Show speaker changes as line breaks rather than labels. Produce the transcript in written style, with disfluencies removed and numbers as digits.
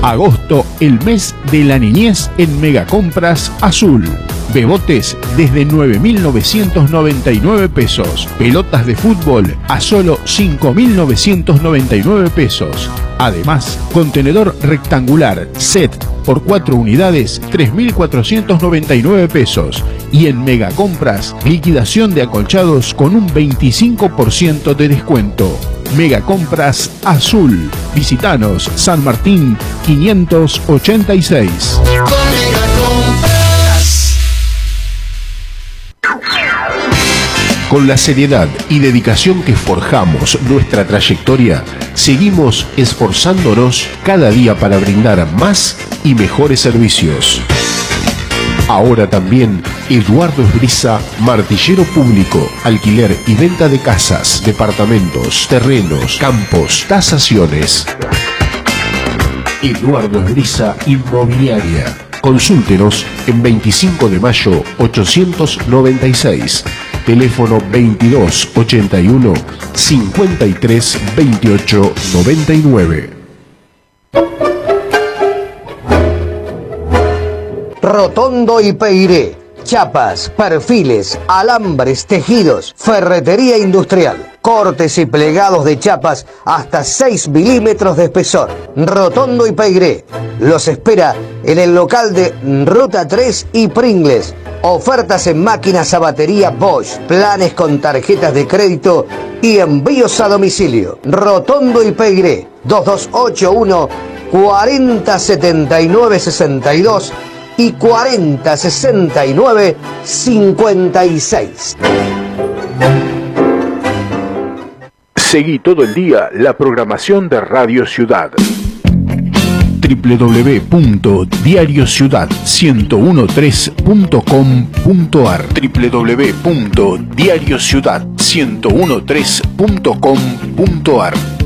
Agosto, el mes de la niñez en Megacompras Azul. Bebotes desde 9.999 pesos. Pelotas de fútbol a solo 5.999 pesos. Además, contenedor rectangular set por 4 unidades, 3.499 pesos. Y en Megacompras, liquidación de acolchados con un 25% de descuento. Megacompras Azul. Visitanos San Martín 586. Con la seriedad y dedicación que forjamos nuestra trayectoria, seguimos esforzándonos cada día para brindar más y mejores servicios. Ahora también Eduardo Esbriza, martillero público, alquiler y venta de casas, departamentos, terrenos, campos, tasaciones. Eduardo Esbriza Inmobiliaria. Consúltenos en 25 de mayo 896. Teléfono 2281 53 28 99.
Rotondo y Peiré. Chapas, perfiles, alambres, tejidos, ferretería industrial, cortes y plegados de chapas hasta 6 milímetros de espesor. Rotondo y Peiré los espera en el local de Ruta 3 y Pringles. Ofertas en máquinas a batería Bosch, planes con tarjetas de crédito y envíos a domicilio. Rotondo y Peiré, 2281 4079 62 y 4069 56.
Seguí todo el día la programación de Radio Ciudad. www.diariociudad1013.com.ar www.diariociudad1013.com.ar